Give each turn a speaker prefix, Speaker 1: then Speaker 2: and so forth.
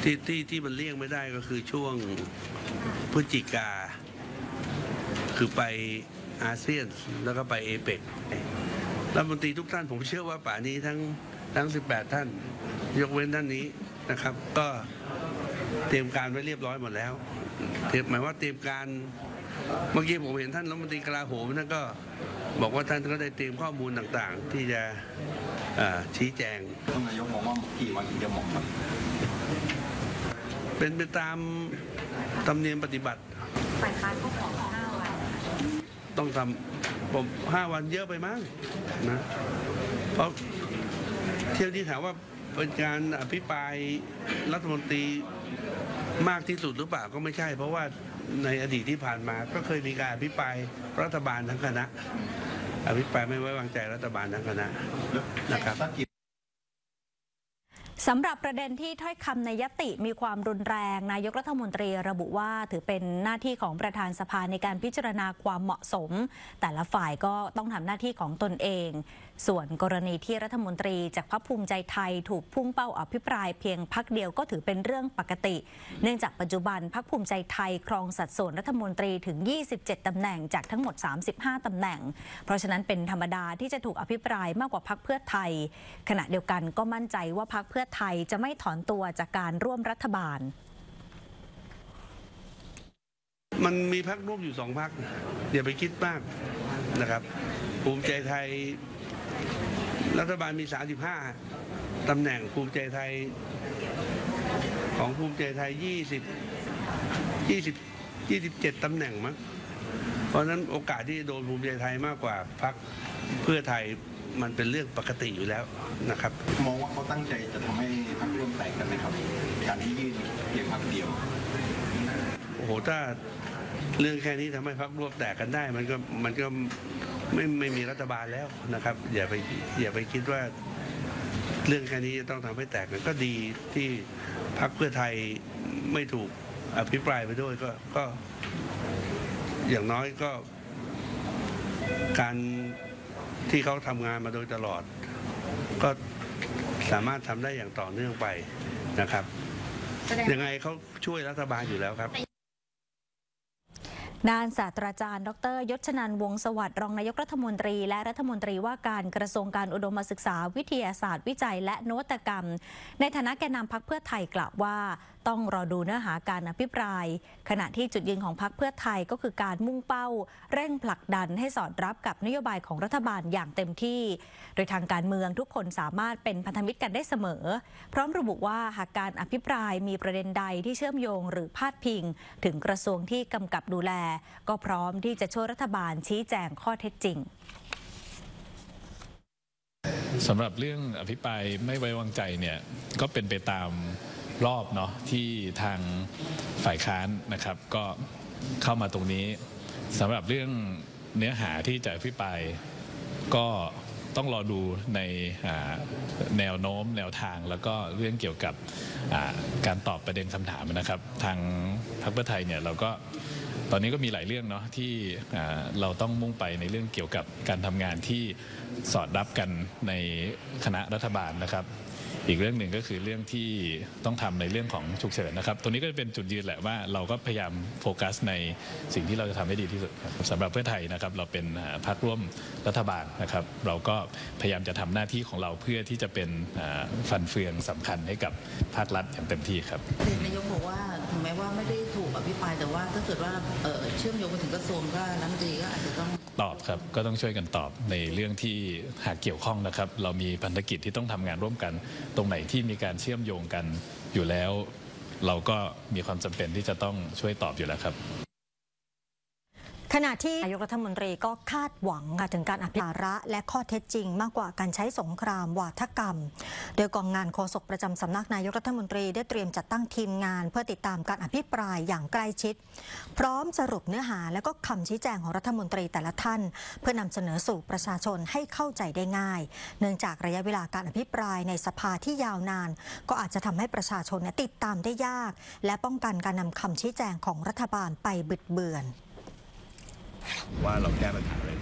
Speaker 1: ที่มันเลี่ยงไม่ได้ก็คือช่วงพฤศจิกาคือไปอาเซียนแล้วก็ไปเอเปกรัฐมนตรีทุกท่านผมเชื่อว่าป่านี้ทั้ง18ท่านยกเว้นท่านนี้นะครับก็เตรียมการไว้เรียบร้อยหมดแล้วหมายว่าเตรียมการเมื่อกี้ผมเห็นท่านรัฐมนตรีกลาโหมท่านก็บอกว่าท่านก็ได้เตรียมข้อมูลต่างๆที่จะชี้แจง
Speaker 2: ท่านนายกมองว่ากี่วันถึงจะเหมาะครับ
Speaker 1: เป็นไปตามธรรมเนียมปฏิบัติ
Speaker 3: ฝ่ายค้านก็ขอ5 วัน
Speaker 1: ต้องทำผม5 วันเยอะไปมั้งนะเพราะเที่ยวนี้ถามว่าเป็นการอภิปรายรัฐมนตรีมากที่สุดหรือเปล่าก็ไม่ใช่เพราะว่าในอดีตที่ผ่านมาก็เคยมีการอภิปรายรัฐบาลทั้งคณะอภิปรายไม่ไว้วางใจรัฐบาลทั้งคณะนะครับ
Speaker 4: สำหรับประเด็นที่ถ้อยคำในยติมีความรุนแรงนายกรัฐมนตรีระบุว่าถือเป็นหน้าที่ของประธานสภาในการพิจารณาความเหมาะสมแต่ละฝ่ายก็ต้องทำหน้าที่ของตนเองส่วนกรณีที่รัฐมนตรีจากพรรคภูมิใจไทยถูกพุ่งเป้าอภิปรายเพียงพรรคเดียวก็ถือเป็นเรื่องปกติเนื่องจากปัจจุบันพรรคภูมิใจไทยครองสัดส่วนรัฐมนตรีถึง27ตำแหน่งจากทั้งหมด35ตำแหน่งเพราะฉะนั้นเป็นธรรมดาที่จะถูกอภิปรายมากกว่าพรรคเพื่อไทยขณะเดียวกันก็มั่นใจว่าพรรคเพื่อไทยจะไม่ถอนตัวจากการร่วมรัฐบาล
Speaker 1: มันมีพรรคร่วมอยู่2 พรรคอย่าไปคิดมากนะครับภูมิใจไทยรัฐบาลมี35ตำแหน่งภูมิใจไทยของภูมิใจไทย27ตำแหน่งมั้งเพราะฉะนั้นโอกาสที่จะโดนภูมิใจไทยมากกว่าพรรคเพื่อไทยมันเป็นเรื่องปกติอยู่แล้วนะครับ
Speaker 2: มองว่าเขาตั้งใจจะทำให้พรรคร่วมแตกกันไหมครับการที่ยื่นเพียงพรรคเดียว
Speaker 1: โอ้โหถ้าเรื่องแค่นี้ทำให้พรรคร่วมแตกกันได้มันก็ไม่มีรัฐบาลแล้วนะครับอย่าไปคิดว่าเรื่องแค่นี้จะต้องทำให้แตกกันก็ดีที่พรรคเพื่อไทยไม่ถูกอภิปรายไปด้วยก็อย่างน้อยก็การที่เขาทำงานมาโดยตลอดก็สามารถทำได้อย่างต่อเนื่องไปนะครับยังไงเขาช่วยรัฐบาลอยู่แล้วครับ
Speaker 4: ด้านศาสตราจารย์ดร.ยศนันท์วงศ์สวัสดิ์รองนายกรัฐมนตรีและรัฐมนตรีว่าการกระทรวงการอุดมศึกษาวิทยาศาสตร์วิจัยและนวัตกรรมในฐานะแกนนำพรรคเพื่อไทยกล่าวว่าต้องรอดูเนื้อหาการอภิปรายขณะที่จุดยืนของพรรคเพื่อไทยก็คือการมุ่งเป้าเร่งผลักดันให้สอดรับกับนโยบายของรัฐบาลอย่างเต็มที่โดยทางการเมืองทุกคนสามารถเป็นพันธมิตรกันได้เสมอพร้อมระบุว่าหากการอภิปรายมีประเด็นใดที่เชื่อมโยงหรือพาดพิงถึงกระทรวงที่กำกับดูแลก็พร้อมที่จะช่วยรัฐบาลชี้แจงข้อเท็จจริง
Speaker 5: สำหรับเรื่องอภิปรายไม่ไว้วางใจเนี่ยก็เป็นไปตามรอบเนาะที่ทางฝ่ายค้านนะครับก็เข้ามาตรงนี้สำหรับเรื่องเนื้อหาที่จะอภิปรายก็ต้องรอดูในแนวโน้มแนวทางแล้วก็เรื่องเกี่ยวกับการตอบประเด็นคำถามนะครับทางพรรคเพื่อไทยเนี่ยเราก็ตอนนี้ก็มีหลายเรื่องเนาะที่เราต้องมุ่งไปในเรื่องเกี่ยวกับการทำงานที่สอดรับกันในคณะรัฐบาลนะครับอีกเรื่องหนึ่งก็คือเรื่องที่ต้องทำในเรื่องของฉุกเฉินนะครับตัวนี้ก็จะเป็นจุดยืนแหละว่าเราก็พยายามโฟกัสในสิ่งที่เราจะทำให้ดีที่สุดสำหรับเพื่อไทยนะครับเราเป็นพรรคร่วมรัฐบาลนะครับเราก็พยายามจะทำหน้าที่ของเราเพื่อที่จะเป็นฟันเฟืองสำคัญให้กับภาครัฐอย่างเต็มที่ครับ
Speaker 3: นายกบอกว่าถึงแม้ว่าไม่ได้ถูกอภิปรายแต่ว่าถ้าเกิดว่าเชื่อมโยงไปถึงกระทรวงก็รัฐมนตรีก็อาจจะต้อง
Speaker 5: ตอบครับก็ต้องช่วยกันตอบในเรื่องที่หากเกี่ยวข้องนะครับเรามีพันธกิจที่ต้องทำงานร่วมกันตรงไหนที่มีการเชื่อมโยงกันอยู่แล้วเราก็มีความจำเป็นที่จะต้องช่วยตอบอยู่แล้วครับ
Speaker 4: ขณะที่นายกรัฐมนตรีก็คาดหวังถึงการอภิปรายและข้อเท็จจริงมากกว่าการใช้สงครามวาทกรรมโดยกองงานโฆษกประจำสำนักนายกรัฐมนตรีได้เตรียมจัดตั้งทีมงานเพื่อติดตามการอภิปรายอย่างใกล้ชิดพร้อมสรุปเนื้อหาและก็คำชี้แจงของรัฐมนตรีแต่ละท่านเพื่อนำเสนอสู่ประชาชนให้เข้าใจได้ง่ายเนื่องจากระยะเวลาการอภิปรายในสภาที่ยาวนานก็อาจจะทำให้ประชาชนติดตามได้ยากและป้องกันการนำคำชี้แจงของรัฐบาลไปบิดเบือน
Speaker 6: ว่าเราแก้ปัญหาอะไร